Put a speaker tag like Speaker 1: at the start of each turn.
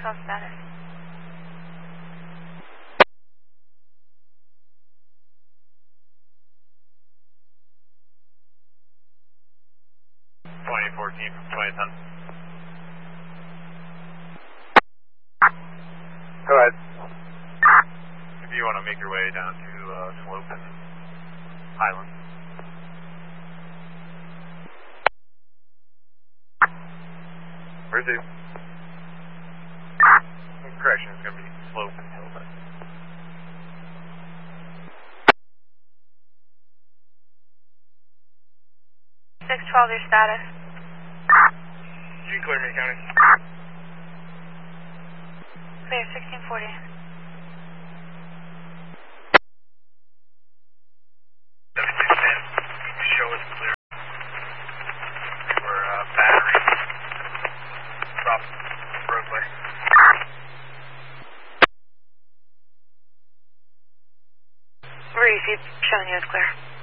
Speaker 1: 12 status.
Speaker 2: from 2010.
Speaker 3: Go ahead.
Speaker 2: If you want to make your way down to Slope and Highland.
Speaker 3: Where's he?
Speaker 2: Correction, it's going to be Slope and Hilton.
Speaker 1: Your status.
Speaker 3: You can clear me, County.
Speaker 1: Clear, 1640.
Speaker 2: Show us clear. We're battery. Stop roadway.
Speaker 1: Reese, showing you as clear.